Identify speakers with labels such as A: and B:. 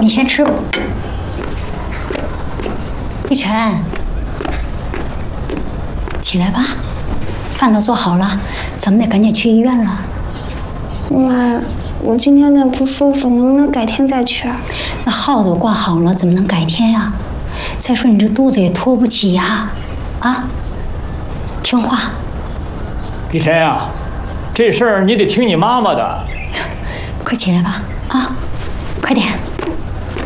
A: 你先吃吧。碧晨，起来吧，饭都做好了，咱们得赶紧去医院了。
B: 妈，我今天那不舒服，能不能改天再去啊？
A: 那号都挂好了，怎么能改天呀？再说你这肚子也拖不起呀，啊，听话。
C: 碧晨啊，这事儿你得听你妈妈的。
A: 快起来吧，啊，快点。